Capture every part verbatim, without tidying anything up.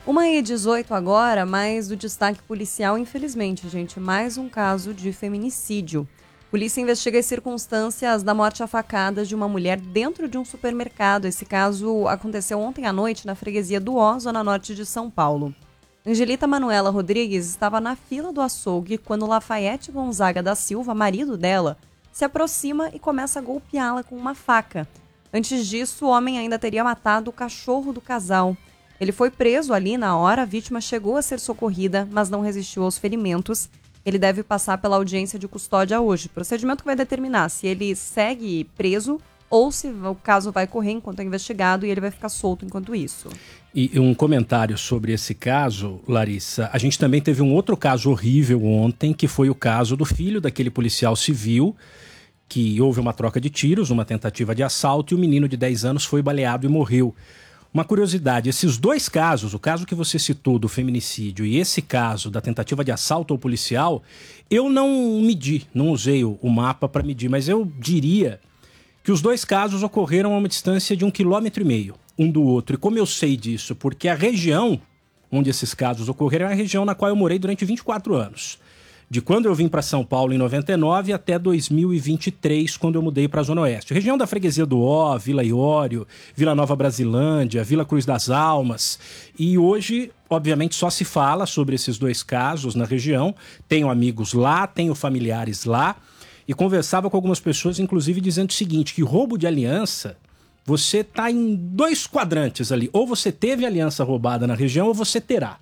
Uma e dezoito agora, mas o destaque policial, infelizmente, gente, mais um caso de feminicídio. Polícia investiga as circunstâncias da morte a facadas de uma mulher dentro de um supermercado. Esse caso aconteceu ontem à noite na freguesia do Ó, zona norte de São Paulo. Angelita Manuela Rodrigues estava na fila do açougue quando Lafayette Gonzaga da Silva, marido dela, se aproxima e começa a golpeá-la com uma faca. Antes disso, o homem ainda teria matado o cachorro do casal. Ele foi preso ali na hora, a vítima chegou a ser socorrida, mas não resistiu aos ferimentos. Ele deve passar pela audiência de custódia hoje, procedimento que vai determinar se ele segue preso ou se o caso vai correr enquanto é investigado e ele vai ficar solto enquanto isso. E um comentário sobre esse caso, Larissa, a gente também teve um outro caso horrível ontem, que foi o caso do filho daquele policial civil, que houve uma troca de tiros, uma tentativa de assalto, e o menino de dez anos foi baleado e morreu. Uma curiosidade, esses dois casos, o caso que você citou do feminicídio e esse caso da tentativa de assalto ao policial, eu não medi, não usei o mapa para medir, mas eu diria que os dois casos ocorreram a uma distância de um quilômetro e meio, um do outro. E como eu sei disso? Porque a região onde esses casos ocorreram é a região na qual eu morei durante vinte e quatro anos. De quando eu vim para São Paulo em noventa e nove até dois mil e vinte e três, quando eu mudei para a Zona Oeste. Região da freguesia do Ó, Vila Iório, Vila Nova Brasilândia, Vila Cruz das Almas. E hoje, obviamente, só se fala sobre esses dois casos na região. Tenho amigos lá, tenho familiares lá. E conversava com algumas pessoas, inclusive, dizendo o seguinte, que roubo de aliança, você está em dois quadrantes ali. Ou você teve aliança roubada na região, ou você terá.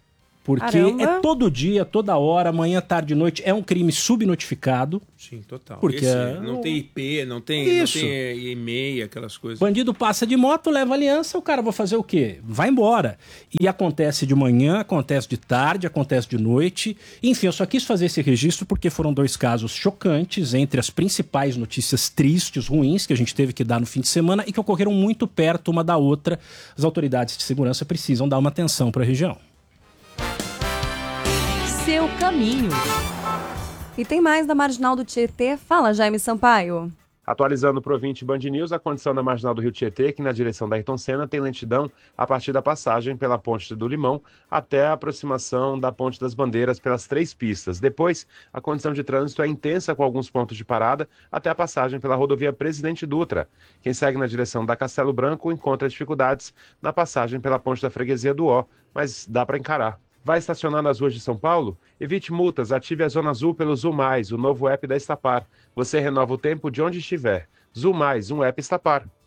Porque Caramba. É todo dia, toda hora, manhã, tarde, noite, é um crime subnotificado. Sim, total. Porque Esse, é... não tem I P, não tem, Isso. não tem e-mail, aquelas coisas. Bandido passa de moto, leva aliança, o cara vai fazer o quê? Vai embora. E acontece de manhã, acontece de tarde, acontece de noite. Enfim, eu só quis fazer esse registro porque foram dois casos chocantes, entre as principais notícias tristes, ruins, que a gente teve que dar no fim de semana e que ocorreram muito perto uma da outra. As autoridades de segurança precisam dar uma atenção para a região. Seu caminho. E tem mais da Marginal do Tietê. Fala, Jaime Sampaio. Atualizando para o ouvinte Band News, a condição da Marginal do Rio Tietê, que na direção da Ayrton Senna, tem lentidão a partir da passagem pela Ponte do Limão até a aproximação da Ponte das Bandeiras pelas três pistas. Depois, a condição de trânsito é intensa com alguns pontos de parada até a passagem pela rodovia Presidente Dutra. Quem segue na direção da Castelo Branco encontra dificuldades na passagem pela Ponte da Freguesia do Ó, mas dá para encarar. Vai estacionar nas ruas de São Paulo? Evite multas, ative a Zona Azul pelo Zul Mais, o novo app da Estapar. Você renova o tempo de onde estiver. Zul Mais, um app Estapar.